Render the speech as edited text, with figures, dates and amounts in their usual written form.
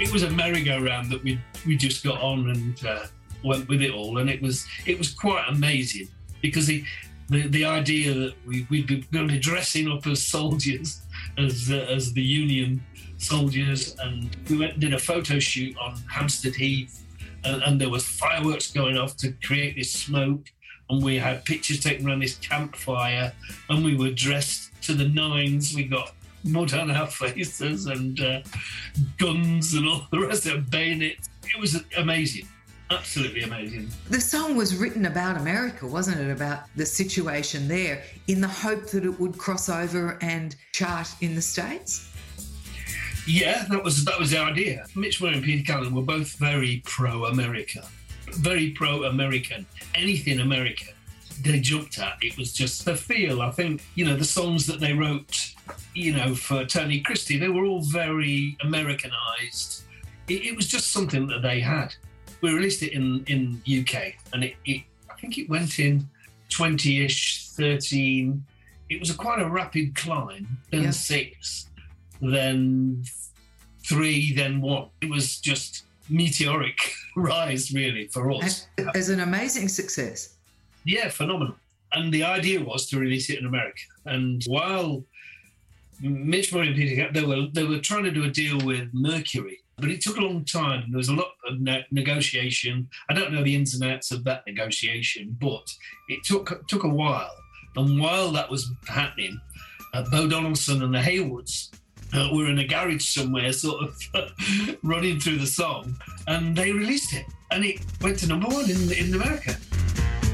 it was a merry-go-round that we just got on and went with it all, and it was quite amazing because the idea that we'd be going to be dressing up as soldiers, as the Union soldiers, and we went and did a photo shoot on Hampstead Heath, and there was fireworks going off to create this smoke, and we had pictures taken around this campfire, and we were dressed to the nines. We got mud on our faces and guns and all the rest of it, bayonets. It was amazing. Absolutely amazing. The song was written about America, wasn't it? About the situation there, in the hope that it would cross over and chart in the States? Yeah, that was the idea. Mitch Murray and Peter Callan were both very pro-America, very pro-American. Anything American they jumped at. It was just the feel. I think, the songs that they wrote, for Tony Christie, they were all very Americanized. It was just something that they had. We released it in UK, and I think it went in 20-ish, 13. It was quite a rapid climb, then 6, then 3, then 1. It was just meteoric rise, really, for us. As an amazing success. Yeah, phenomenal. And the idea was to release it in America. And while Mitch Murray and Peter, they were trying to do a deal with Mercury, but it took a long time. There was a lot of negotiation. I don't know the ins and outs of that negotiation, but it took a while. And while that was happening, Bo Donaldson and the Haywoods were in a garage somewhere, sort of running through the song, and they released it. And it went to number 1 in America.